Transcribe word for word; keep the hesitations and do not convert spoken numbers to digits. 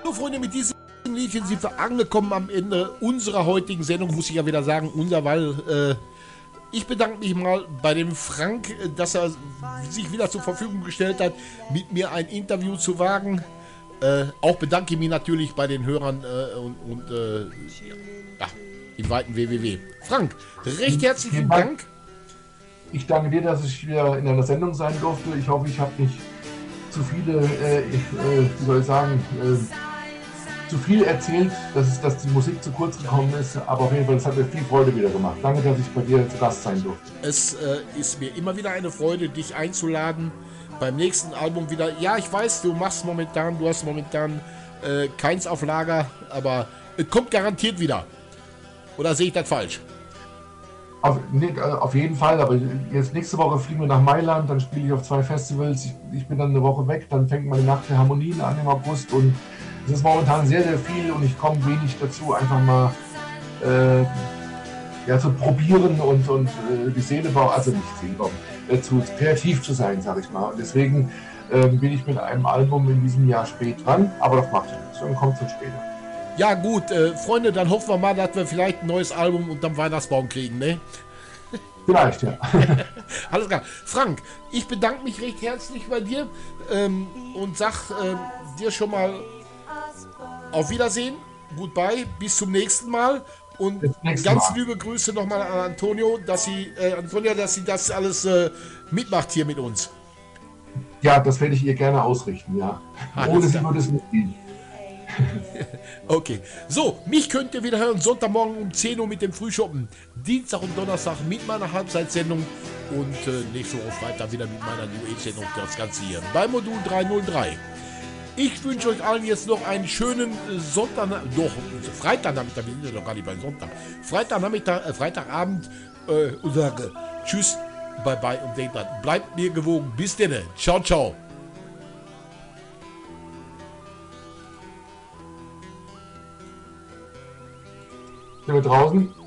Freunde, mit diesem Liedchen sind wir angekommen am Ende unserer heutigen Sendung, muss ich ja wieder sagen, unser, weil äh, ich bedanke mich mal bei dem Frank, dass er sich wieder zur Verfügung gestellt hat, mit mir ein Interview zu wagen. Äh, auch bedanke ich mich natürlich bei den Hörern äh, und, und äh, ja, im weiten W W W. Frank, recht herzlichen Dank. Ich danke dir, dass ich wieder in einer Sendung sein durfte. Ich hoffe, ich habe nicht zu viele, äh, ich, äh, wie soll ich sagen, äh, zu viel erzählt, dass, es, dass die Musik zu kurz gekommen ist. Aber auf jeden Fall, es hat mir viel Freude wieder gemacht. Danke, dass ich bei dir zu Gast sein durfte. Es äh, ist mir immer wieder eine Freude, dich einzuladen. Beim nächsten Album wieder. Ja, ich weiß, du machst momentan, du hast momentan äh, keins auf Lager, aber es kommt garantiert wieder. Oder sehe ich das falsch? Auf, nee, auf jeden Fall, aber jetzt nächste Woche fliegen wir nach Mailand, dann spiele ich auf zwei Festivals, ich, ich bin dann eine Woche weg, dann fängt meine Nacht der Harmonien an im August und es ist momentan sehr, sehr viel und ich komme wenig dazu, einfach mal äh, ja, zu probieren und, und äh, die Seele bauen, also nicht Seele bauen, äh, zu kreativ zu sein, sag ich mal. Und deswegen äh, bin ich mit einem Album in diesem Jahr spät dran, aber das macht ja nichts, dann kommt es dann später. Ja gut, äh, Freunde, dann hoffen wir mal, dass wir vielleicht ein neues Album unterm Weihnachtsbaum kriegen, ne? Vielleicht, ja. Alles klar. Frank, ich bedanke mich recht herzlich bei dir ähm, und sag ähm, dir schon mal auf Wiedersehen, goodbye, bis zum nächsten Mal und ganz mal. Liebe Grüße nochmal an Antonio, dass sie, äh, Antonia, dass sie das alles äh, mitmacht hier mit uns. Ja, das werde ich ihr gerne ausrichten, ja. Alles Ohne sie würde es nicht gehen. Okay, so, mich könnt ihr wieder hören Sonntagmorgen um zehn Uhr mit dem Frühschoppen, Dienstag und Donnerstag mit meiner Halbzeitsendung und äh, nächste Woche Freitag wieder mit meiner New Age Sendung, das Ganze hier bei Modul dreihundertdrei. Ich wünsche euch allen jetzt noch einen schönen Sonntag, doch, Freitagnachmittag, wir sind ja noch gar nicht bei Sonntag, Freitagnachmittag, äh, Freitagabend äh, und sage tschüss, bye bye und denkt dran, bleibt mir gewogen, bis denn, ciao, ciao. Sind wir draußen?